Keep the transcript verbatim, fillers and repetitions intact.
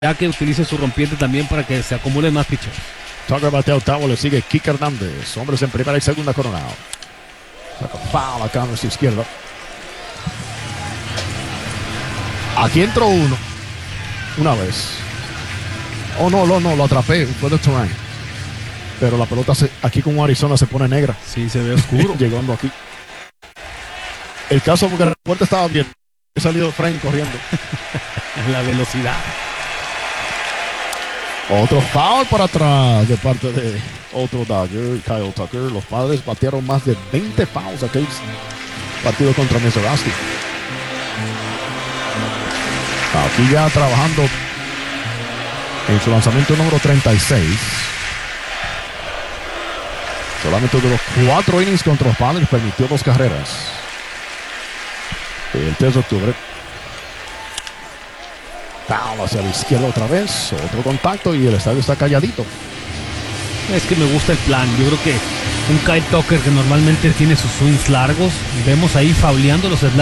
ya que utilice su rompiente también para que se acumulen más pitchers. Tucker batea octavo, le sigue Kike Hernández. Hombres en primera y segunda, Coronado. Saca foul acá a nuestra izquierda. Aquí entró uno. Una vez. Oh, no, no, no, lo atrapé. Fue de Terrain. Pero la pelota se, aquí con Arizona se pone negra. Sí, se ve oscuro. Llegando aquí. El caso porque la puerta estaba bien. He salido Frank corriendo. La velocidad. Otro foul para atrás de parte de otro Dodger, Kyle Tucker. Los Padres batearon más de veinte fouls aquel partido contra Mesorowski. Aquí ya trabajando en su lanzamiento número treinta y seis. Solamente de los cuatro innings contra los Padres permitió dos carreras. El tres de octubre. Foul hacia la izquierda otra vez. Otro contacto y el estadio está calladito. Es que me gusta el plan. Yo creo que un Kyle Tucker que normalmente tiene sus swings largos, vemos ahí fauleando los